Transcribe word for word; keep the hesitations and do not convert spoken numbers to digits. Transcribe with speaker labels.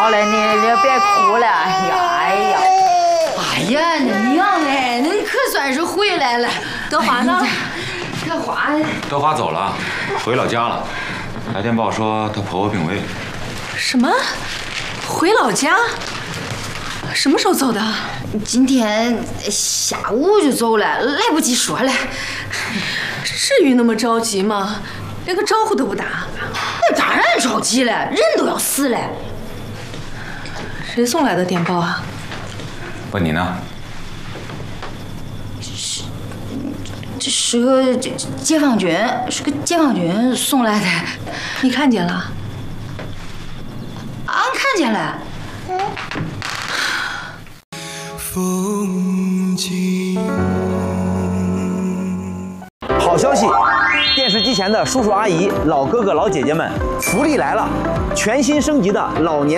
Speaker 1: 好了，你你别哭了。哎呀，哎呀，哎呀，那娘哎，恁可算是回来了。
Speaker 2: 德华呢？
Speaker 1: 德华，
Speaker 3: 德华走了，回老家了。来电报说她婆婆病危。
Speaker 2: 什么？回老家？什么时候走的？
Speaker 1: 今天下午就走了，来不及说了。
Speaker 2: 至于那么着急吗？连个招呼都不打。
Speaker 1: 那当然着急了，人都要死了。
Speaker 2: 谁送来的电报啊？
Speaker 3: 问你呢？
Speaker 1: 是，这是个这解放军，是个解放军送来的。
Speaker 2: 你看见了？
Speaker 1: 俺看见了。
Speaker 4: 风景。
Speaker 5: 好消息！电视机前的叔叔阿姨、老哥哥、老姐姐们，福利来了！全新升级的老年